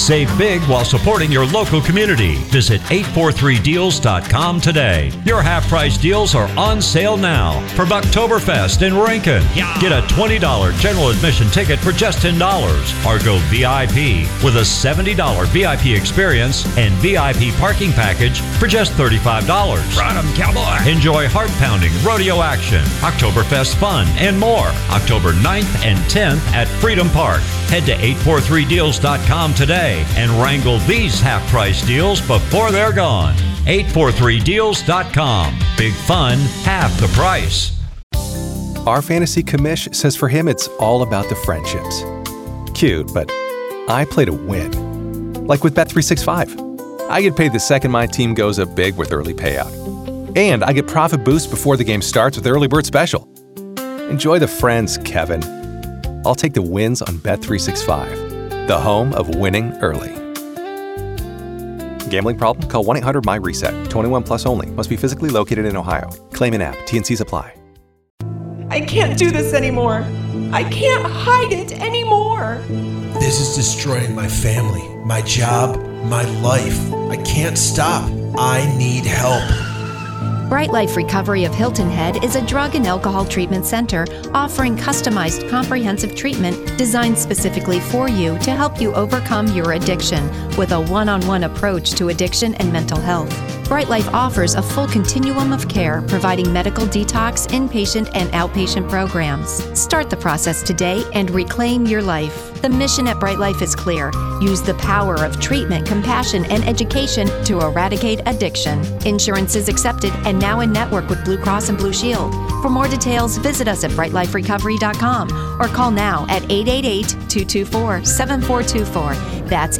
Save big while supporting your local community. Visit 843deals.com today. Your half-price deals are on sale now for Bucktoberfest in Rankin. Get a $20 general admission ticket for just $10 or go VIP with a $70 VIP experience and VIP parking package for just $35. Run 'em, cowboy! Enjoy heart-pounding rodeo action, Oktoberfest fun, and more October 9th and 10th at Freedom Park. Head to 843deals.com today and wrangle these half-price deals before they're gone. 843deals.com. Big fun, half the price. Our fantasy commish says for him it's all about the friendships. Cute, but I play to win. Like with Bet365. I get paid the second my team goes up big with early payout. And I get profit boost before the game starts with Early Bird Special. Enjoy the friends, Kevin. I'll take the wins on Bet365, the home of winning early. Gambling problem? Call 1-800-MY-RESET. 21 plus only. Must be physically located in Ohio. Claim in app. T&Cs apply. I can't do this anymore. I can't hide it anymore. This is destroying my family, my job, my life. I can't stop. I need help. Bright Life Recovery of Hilton Head is a drug and alcohol treatment center offering customized comprehensive treatment designed specifically for you to help you overcome your addiction with a one-on-one approach to addiction and mental health. Bright Life offers a full continuum of care, providing medical detox, inpatient, and outpatient programs. Start the process today and reclaim your life. The mission at Bright Life is clear. Use the power of treatment, compassion, and education to eradicate addiction. Insurance is accepted and now in network with Blue Cross and Blue Shield. For more details, visit us at brightliferecovery.com or call now at 888-224-7424. That's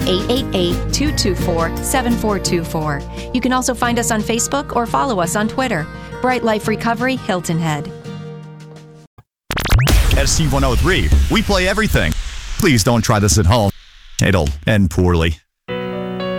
888-224-7424. You can also find us on Facebook or follow us on Twitter. Bright Life Recovery, Hilton Head. SC103, we play everything. Please don't try this at home. It'll end poorly.